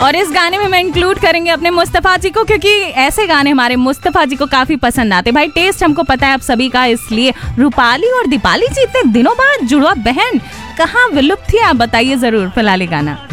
और इस गाने में मैं इंक्लूड करेंगे अपने मुस्तफा जी को, क्योंकि ऐसे गाने हमारे मुस्तफा जी को काफी पसंद आते। भाई टेस्ट हमको पता है आप सभी का, इसलिए रूपाली और दीपाली जी इतने दिनों बाद जुड़वा बहन कहाँ विलुप्त थी, आप बताइए जरूर फिलहाल गाना।